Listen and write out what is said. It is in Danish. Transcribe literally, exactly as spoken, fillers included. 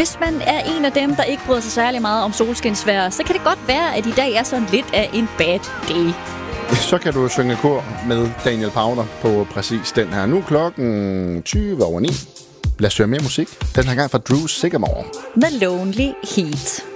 Hvis man er en af dem, der ikke bryder sig særlig meget om solskinsvejr, så kan det godt være, at i dag er sådan lidt af en bad day. Så kan du synge kor med Daniel Powder på præcis den her. Nu klokken tyve over ni. Lad os høre mere musik. Den her gang fra Drew Sycamore. The Lonely Heat.